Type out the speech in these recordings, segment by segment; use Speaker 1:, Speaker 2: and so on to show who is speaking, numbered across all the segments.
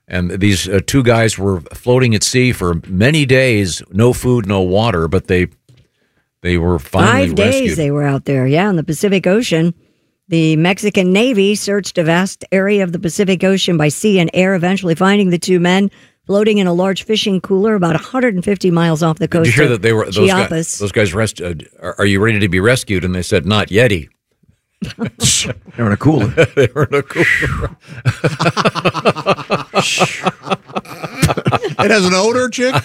Speaker 1: And these two guys were floating at sea for many days, no food, no water, but they were finally
Speaker 2: 5 days
Speaker 1: rescued.
Speaker 2: they were out there, in the Pacific Ocean. The Mexican Navy searched a vast area of the Pacific Ocean by sea and air, eventually finding the two men floating in a large fishing cooler about 150 miles off the coast.
Speaker 1: Did you hear that they were
Speaker 2: Chiapas.
Speaker 1: those guys are you ready to be rescued? And they said, not Yeti.
Speaker 3: They're in a cooler.
Speaker 1: They were in a cooler.
Speaker 4: It has an odor, chick?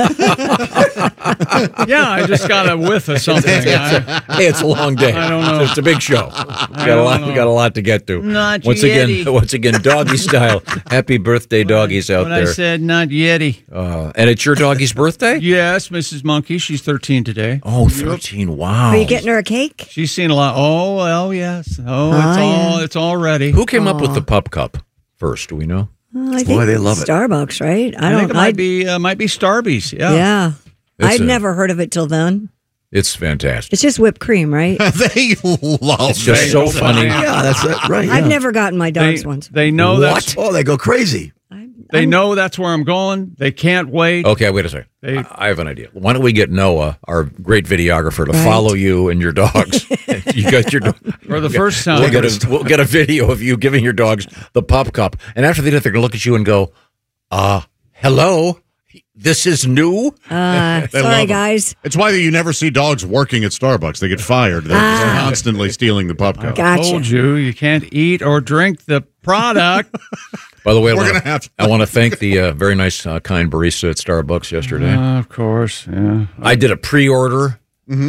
Speaker 5: Yeah, I just got a whiff of something.
Speaker 1: Hey, it's a long day.
Speaker 5: I don't know.
Speaker 1: It's a big show. We got a lot to get to.
Speaker 5: Not
Speaker 1: once
Speaker 5: Yeti.
Speaker 1: again, doggy style. Happy birthday, doggies out
Speaker 5: What
Speaker 1: there.
Speaker 5: I said, not Yeti.
Speaker 1: And it's your doggie's birthday?
Speaker 5: Yes, Mrs. Monkey. She's 13 today.
Speaker 1: Oh, 13. Wow.
Speaker 2: Are you getting her a cake?
Speaker 5: She's seen a lot. Oh, well, yes. Oh, it's all ready.
Speaker 1: Who came up with the pup cup first? Do we know?
Speaker 2: I think
Speaker 3: they love it.
Speaker 2: Starbucks, right?
Speaker 5: I think it might be Starbucks. Yeah.
Speaker 2: Yeah.
Speaker 1: It's
Speaker 2: I'd never heard of it till then.
Speaker 1: It's fantastic.
Speaker 2: It's just whipped cream, right?
Speaker 4: They love
Speaker 1: It's just so funny.
Speaker 3: Yeah, that's it. Right.
Speaker 2: I've
Speaker 3: yeah.
Speaker 2: never gotten my dogs once.
Speaker 5: They know that's
Speaker 3: Oh, they go crazy.
Speaker 5: they know that's where I'm going. They can't wait.
Speaker 1: Okay, wait a second. I have an idea. Why don't we get Noah, our great videographer, to follow you and your dogs? You got your
Speaker 5: For the first time.
Speaker 1: We'll get a video of you giving your dogs the pup cup, and after they do, they're going to look at you and go, hello, this is new?
Speaker 4: love
Speaker 2: Sorry,
Speaker 4: 'em.
Speaker 2: guys.
Speaker 4: It's why you never see dogs working at Starbucks. They get fired. They're just constantly stealing the pup cup.
Speaker 2: Gotcha.
Speaker 5: Told you can't eat or drink the product.
Speaker 1: By the way,
Speaker 4: I
Speaker 1: want to thank the very nice, kind barista at Starbucks yesterday.
Speaker 5: Of course, yeah.
Speaker 1: I did a pre-order.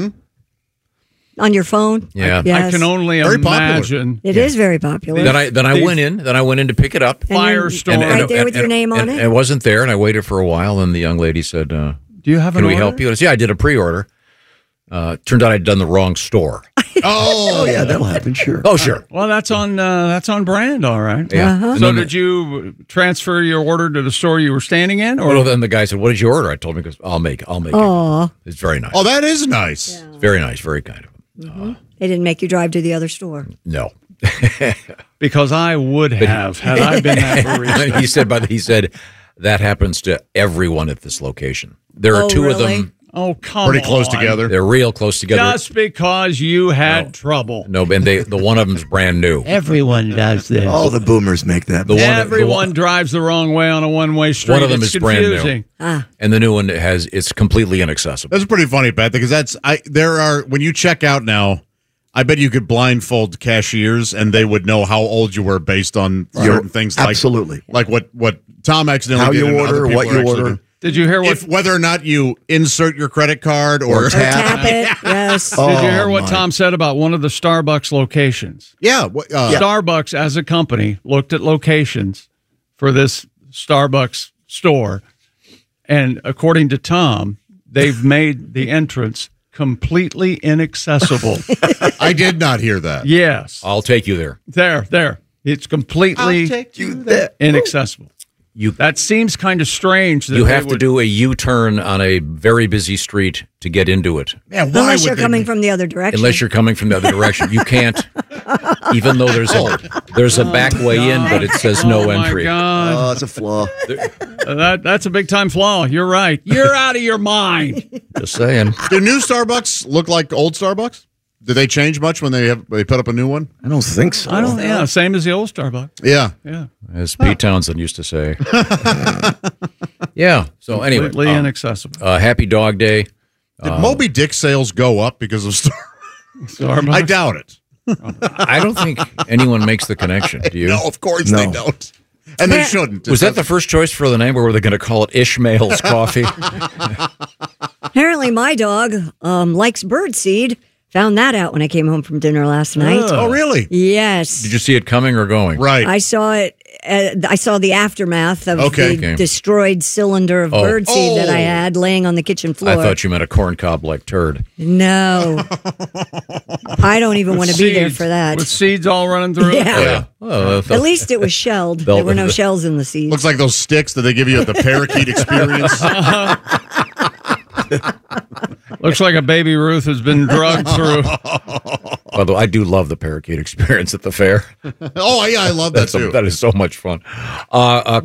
Speaker 2: On your phone?
Speaker 1: Yeah.
Speaker 2: Yes.
Speaker 5: I can only
Speaker 4: Very popular.
Speaker 5: imagine.
Speaker 2: It is very popular.
Speaker 1: Then I went in to pick it up.
Speaker 2: And
Speaker 5: Firestorm.
Speaker 2: Right there with your name on it?
Speaker 1: It wasn't there, and I waited for a while, and the young lady said,
Speaker 5: Do you have
Speaker 1: can
Speaker 5: an
Speaker 1: we
Speaker 5: order?
Speaker 1: help you? I said, yeah, I did a pre-order. Turned out I'd done the wrong store.
Speaker 3: Oh, yeah, that'll happen. Sure.
Speaker 1: Oh, sure.
Speaker 5: Well, that's on brand, all right.
Speaker 1: Yeah.
Speaker 2: Uh-huh.
Speaker 5: So did you transfer your order to the store you were standing in, or
Speaker 1: Well, then the guy said, "What did you order?" I told him, "Because I'll make it."
Speaker 2: Aw.
Speaker 1: It's very nice.
Speaker 4: Oh, that is nice.
Speaker 1: It's very nice, very kind of him.
Speaker 2: They didn't make you drive to the other store.
Speaker 1: No,
Speaker 5: because I would have had I been that barista.
Speaker 1: he said that happens to everyone at this location. There are two of
Speaker 2: really?
Speaker 1: them.
Speaker 5: Oh, come
Speaker 4: Pretty close
Speaker 5: on.
Speaker 4: together.
Speaker 1: They're real close together.
Speaker 5: Just because you had trouble.
Speaker 1: No, and the one of them's brand new.
Speaker 5: Everyone does this.
Speaker 3: All the boomers make that.
Speaker 5: Everyone drives the wrong way on a one-way street.
Speaker 1: One of them
Speaker 5: It's
Speaker 1: is brand
Speaker 5: confusing.
Speaker 1: new, and the new one it's completely inaccessible.
Speaker 4: That's pretty funny, Pat, because when you check out now, I bet you could blindfold cashiers and they would know how old you were based on certain things.
Speaker 3: Absolutely.
Speaker 4: Like what Tom accidentally
Speaker 3: How
Speaker 4: did
Speaker 3: you
Speaker 4: and
Speaker 3: order,
Speaker 4: other people
Speaker 3: what you
Speaker 4: actually
Speaker 3: order.
Speaker 4: do.
Speaker 5: Did you hear what?
Speaker 4: Whether or not you insert your credit card or
Speaker 2: Tap it. Yes.
Speaker 5: Did you hear what Tom said about one of the Starbucks locations?
Speaker 4: Yeah.
Speaker 5: Starbucks as a company looked at locations for this Starbucks store, and according to Tom, they've made the entrance completely inaccessible.
Speaker 4: I did not hear that.
Speaker 5: Yes.
Speaker 1: I'll take you there.
Speaker 5: There. It's completely inaccessible. That seems kind of strange. That
Speaker 1: You have to do a U-turn on a very busy street to get into it.
Speaker 4: Yeah,
Speaker 2: Unless you're coming from the other direction.
Speaker 1: Unless you're coming from the other direction, you can't. Even though there's a back way in, but it says no entry.
Speaker 5: God.
Speaker 3: Oh, it's a flaw.
Speaker 5: That's a big time flaw. You're right. You're out of your mind.
Speaker 1: Just saying.
Speaker 4: Do new Starbucks look like old Starbucks? Did they change much when they put up a new one?
Speaker 3: I don't think so.
Speaker 5: Yeah, same as the old Starbucks.
Speaker 4: Yeah.
Speaker 1: As Pete Townsend used to say. Yeah. So anyway,
Speaker 5: Completely inaccessible.
Speaker 1: happy Dog Day.
Speaker 4: Did Moby Dick sales go up because of
Speaker 5: Starbucks?
Speaker 4: I doubt it.
Speaker 1: I don't think anyone makes the connection. Do you?
Speaker 4: No, of course they don't. And they shouldn't.
Speaker 1: Was that the first choice for the name, or were they going to call it Ishmael's Coffee?
Speaker 2: Apparently, my dog likes birdseed. Found that out when I came home from dinner last night.
Speaker 4: Oh, really?
Speaker 2: Yes.
Speaker 1: Did you see it coming or going?
Speaker 4: Right.
Speaker 2: I saw it. I saw the aftermath of
Speaker 4: Okay.
Speaker 2: the destroyed cylinder of birdseed that I had laying on the kitchen floor.
Speaker 1: I thought you meant a corncob-like turd.
Speaker 2: No. I don't even want to be there for that.
Speaker 5: With seeds all running through it?
Speaker 2: Yeah.
Speaker 1: Oh,
Speaker 2: At least it was shelled. There were no shells in the seeds.
Speaker 4: Looks like those sticks that they give you at the Parakeet Experience.
Speaker 5: Looks like a baby Ruth has been drugged through.
Speaker 1: Although I do love the Parakeet Experience at the fair.
Speaker 4: Oh, yeah, I love that too.
Speaker 1: That is so much fun.
Speaker 2: What